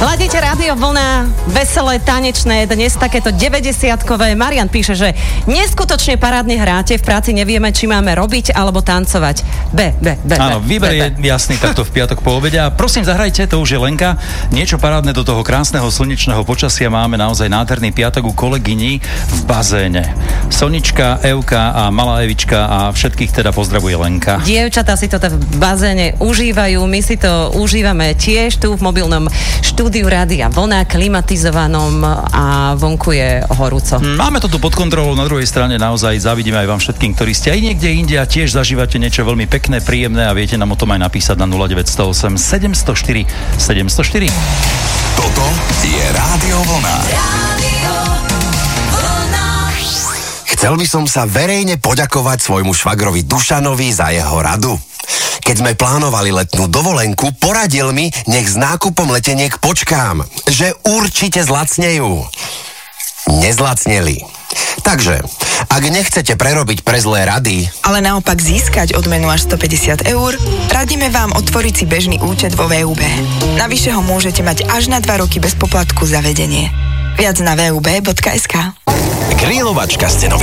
Ladíte Rádio Vlna, veselé, tanečné, dnes takéto 90-kové. Marian píše, že neskutočne parádne hráte, v práci nevieme, či máme robiť alebo tancovať. Áno, výber je jasný takto v piatok po obede. A prosím, zahrajte, to už je Lenka. Niečo parádne do toho krásneho slnečného počasia. Máme naozaj nádherný piatok u kolegyni v bazéne. Sonička, Evka a malá Evička a všetkých teda pozdravuje Lenka. Dievčatá si to v bazéne užívajú, my si to užívame tiež tu v mobilnom štúdiu Rádia Vlna, klimatizovanom a vonku je horúco. Máme to tu pod kontrolou, na druhej strane naozaj závidíme aj vám všetkým, ktorí ste aj niekde inde a tiež zažívate niečo veľmi pekné, príjemné a viete nám o tom aj napísať na 0908 704 704. Toto je Rádio Vlna. Chcel by som sa verejne poďakovať svojmu švagrovi Dušanovi za jeho radu. Keď sme plánovali letnú dovolenku, poradil mi, nech s nákupom leteniek počkám, že určite zlacnejú. Nezlacneli. Takže, ak nechcete prerobiť pre zlé rady, ale naopak získať odmenu až 150 €, radíme vám otvoriť si bežný účet vo VUB. Navyše ho môžete mať až na 2 roky bez poplatku za vedenie. Viac na vub.sk. Grilovačka s cenovým